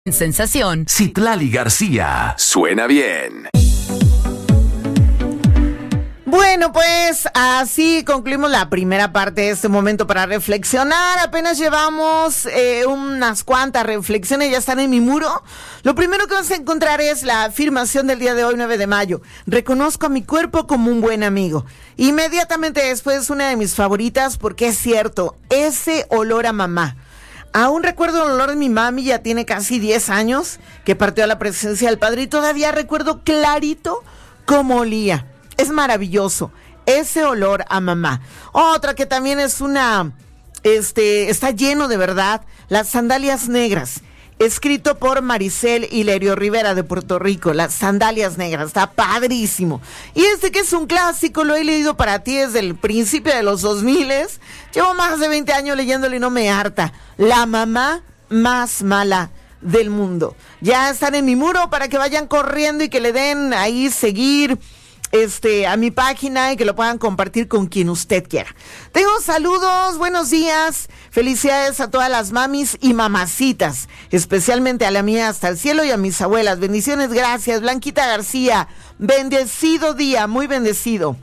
Sensación. Citlali García. Suena bien. Bueno, pues así concluimos la primera parte de este momento para reflexionar. Apenas llevamos unas cuantas reflexiones, ya están en mi muro. Lo primero que vas a encontrar es la afirmación del día de hoy, 9 de mayo. Reconozco a mi cuerpo como un buen amigo. Inmediatamente después, una de mis favoritas, porque es cierto, ese olor a mamá. Aún recuerdo el olor de mi mami, ya tiene casi 10 años, que partió a la presencia del Padre, y todavía recuerdo clarito cómo olía. Es maravilloso, ese olor a mamá. Otra que también es está lleno de verdad, las sandalias negras, escrito por Maricel Hilerio Rivera de Puerto Rico, las sandalias negras, está padrísimo. Y que es un clásico, lo he leído para ti desde el principio de los 2000, llevo más de 20 años leyéndolo y no me harta. La mamá más mala del mundo. Ya están en mi muro para que vayan corriendo y que le den ahí seguir a mi página y que lo puedan compartir con quien usted quiera. Tengo saludos, buenos días, felicidades a todas las mamis y mamacitas, especialmente a la mía hasta el cielo y a mis abuelas. Bendiciones, gracias. Blanquita García, bendecido día, muy bendecido.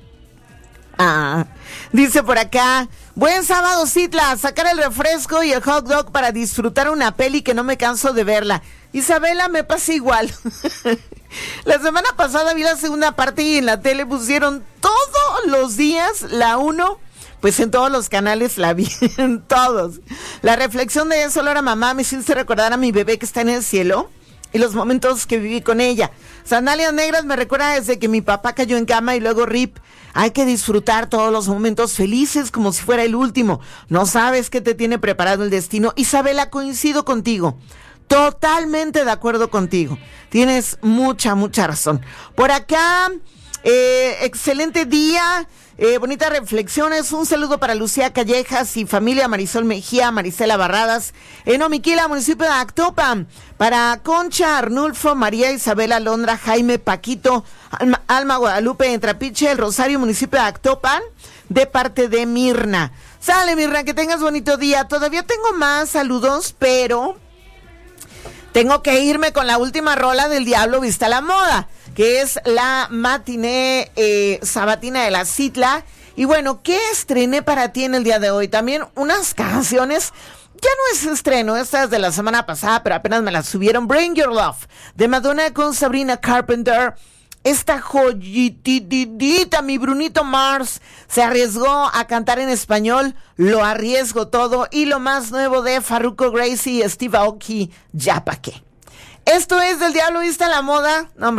Dice por acá, buen sábado, Citla, sacar el refresco y el hot dog para disfrutar una peli que no me canso de verla. Isabela, me pasa igual. La semana pasada vi la segunda parte y en la tele pusieron todos los días la 1, pues en todos los canales la vi, en todos. La reflexión de ese olor a mamá me hizo recordar a mi bebé que está en el cielo y los momentos que viví con ella. Sandalias negras me recuerda desde que mi papá cayó en cama y luego RIP. Hay que disfrutar todos los momentos felices como si fuera el último. No sabes qué te tiene preparado el destino. Isabela, coincido contigo. Totalmente de acuerdo contigo. Tienes mucha razón. Por acá, excelente día. Bonitas reflexiones. Un saludo para Lucía Callejas y familia, Marisol Mejía, Marisela Barradas, en Omiquila, municipio de Actopan. Para Concha, Arnulfo, María Isabela, Londra, Jaime, Paquito, Alma Guadalupe, en Trapiche, El Rosario, municipio de Actopan, de parte de Mirna. Sale, Mirna, que tengas bonito día. Todavía tengo más saludos, pero tengo que irme con la última rola del Diablo Viste a la Moda, que es la matiné sabatina de la Citla. Y bueno, ¿qué estrené para ti en el día de hoy? También unas canciones, ya no es estreno, esta es de la semana pasada, pero apenas me las subieron. Bring Your Love, de Madonna con Sabrina Carpenter. Esta joyititita, mi Brunito Mars, se arriesgó a cantar en español, lo arriesgo todo, y lo más nuevo de Farruko Gracie y Steve Aoki, ya pa' qué. Esto es del Diablo Viste a la Moda. No,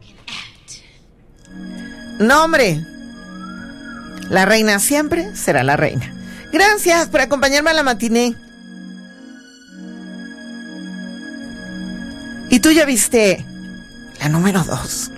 hombre, la reina siempre será la reina. Gracias por acompañarme a la matiné. ¿Y tú ya viste la número 2?